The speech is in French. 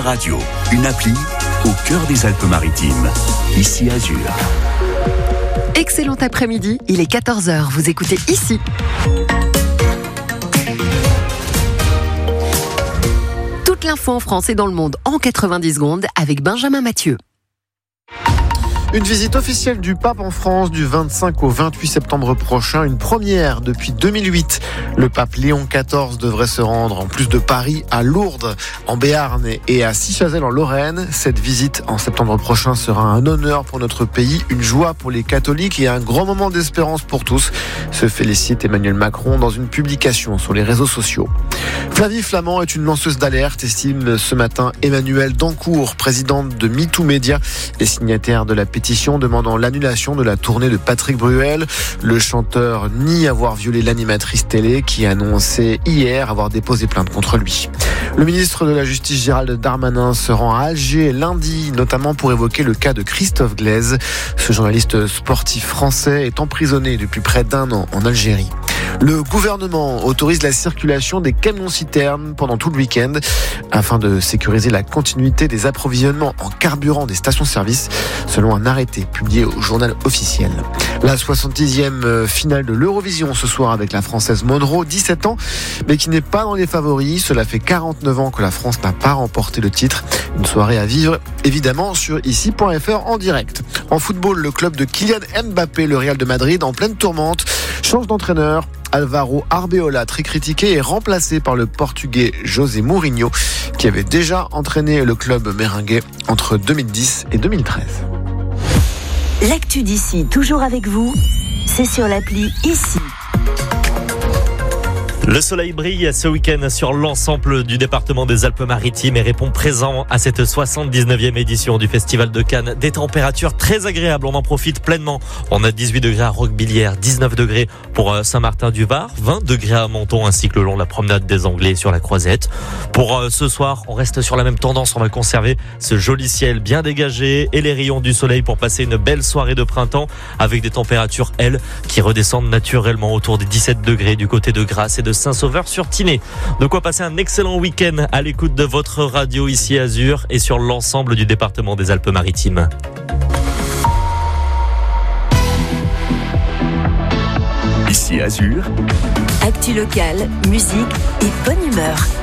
Radio, une appli au cœur des Alpes-Maritimes, ici Azur. Excellent après-midi, il est 14h, vous écoutez ici. Toute l'info en France et dans le monde en 90 secondes avec Benjamin Mathieu. Une visite officielle du pape en France du 25 au 28 septembre prochain, une première depuis 2008. Le pape Léon XIV devrait se rendre, en plus de Paris, à Lourdes, en Béarn et à Sichazel en Lorraine. Cette visite en septembre prochain sera un honneur pour notre pays, une joie pour les catholiques et un grand moment d'espérance pour tous, se félicite Emmanuel Macron dans une publication sur les réseaux sociaux. Flavie Flament est une lanceuse d'alerte, estime ce matin Emmanuelle Dancourt, présidente de MeToo Média et signataire de la pétition demandant l'annulation de la tournée de Patrick Bruel. Le chanteur nie avoir violé l'animatrice télé qui a annoncé hier avoir déposé plainte contre lui. Le ministre de la Justice Gérald Darmanin se rend à Alger lundi, notamment pour évoquer le cas de Christophe Glaise. Ce journaliste sportif français est emprisonné depuis près d'1 an en Algérie. Le gouvernement autorise la circulation des camions-citernes pendant tout le week-end afin de sécuriser la continuité des approvisionnements en carburant des stations-service, selon un arrêté publié au journal officiel. La 70e finale de l'Eurovision ce soir avec la Française Monroe, 17 ans, mais qui n'est pas dans les favoris. Cela fait 49 ans que la France n'a pas remporté le titre. Une soirée à vivre, évidemment, sur ici.fr en direct. En football, le club de Kylian Mbappé, le Real de Madrid, en pleine tourmente, change d'entraîneur. Alvaro Arbeola, très critiqué, est remplacé par le Portugais José Mourinho, qui avait déjà entraîné le club merengue entre 2010 et 2013. L'actu d'ici, toujours avec vous, c'est sur l'appli ici. Le soleil brille ce week-end sur l'ensemble du département des Alpes-Maritimes et répond présent à cette 79e édition du Festival de Cannes. Des températures très agréables, on en profite pleinement. On a 18 degrés à Roquebillière, 19 degrés pour Saint-Martin-du-Var, 20 degrés à Menton ainsi que le long de la promenade des Anglais sur la Croisette. Pour ce soir, on reste sur la même tendance, on va conserver ce joli ciel bien dégagé et les rayons du soleil pour passer une belle soirée de printemps avec des températures, elles, qui redescendent naturellement autour des 17 degrés du côté de Grasse et de Saint-Sauveur-sur-Tinée. De quoi passer un excellent week-end à l'écoute de votre radio ici Azur et sur l'ensemble du département des Alpes-Maritimes. Ici Azur. Actu locale, musique et bonne humeur.